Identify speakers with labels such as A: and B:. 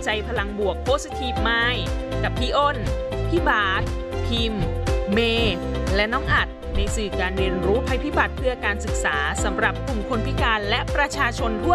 A: ใจพลังบวก Positive Mind กับพี่อ้น พี่บาสพิมพ์ เมย์และน้องอัดในสื่อการเรียนรู้ภัยพิบัติเพื่อการศึกษาสำหรับกลุ่มคนพิการและประชาชนทั่ว